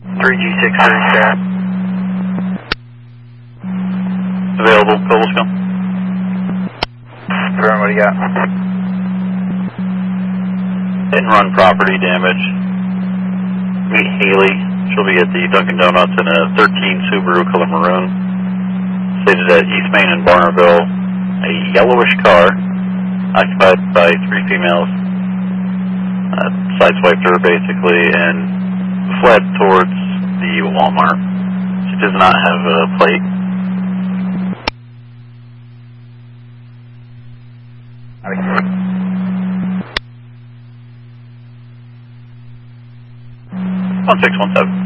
3G637. Available, Cobblestone. Vern, what do you got? Hit and run property damage. Meet Haley. She'll be at the Dunkin' Donuts in a 13 Subaru color maroon. Stated at East Main in Barnerville. A yellowish car, occupied by 3 females. Sideswiped her basically and fled towards the Walmart. She does not have a plate. Okay. 1617.